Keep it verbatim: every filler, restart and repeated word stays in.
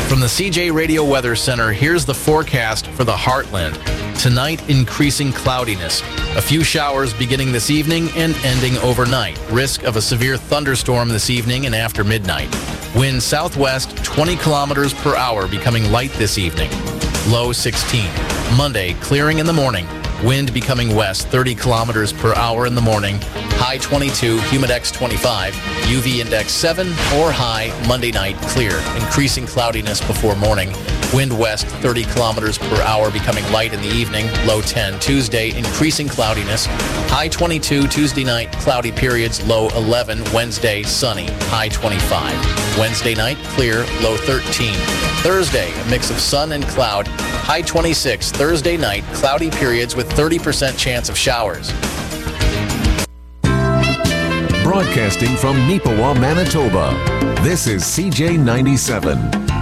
From the C J Radio Weather Center, here's the forecast for the Heartland. Tonight, increasing cloudiness. A few showers beginning this evening and ending overnight. Risk of a severe thunderstorm this evening and after midnight. Wind southwest twenty kilometers per hour, becoming light this evening. Low sixteen. Monday, clearing in the morning. Wind becoming west thirty kilometers per hour in the morning. High twenty-two, humidex twenty-five, U V index seven, or high Monday night clear. Increasing cloudiness before morning. Wind west thirty kilometers per hour, becoming light in the evening. Low ten. Tuesday, increasing cloudiness. High twenty-two, Tuesday night, cloudy periods. Low eleven. Wednesday, sunny. High twenty-five. Wednesday night, clear. Low thirteen. Thursday, a mix of sun and cloud. High twenty-six. Thursday night, cloudy periods with thirty percent chance of showers. Broadcasting from Neepawa, Manitoba, this is C J ninety-seven.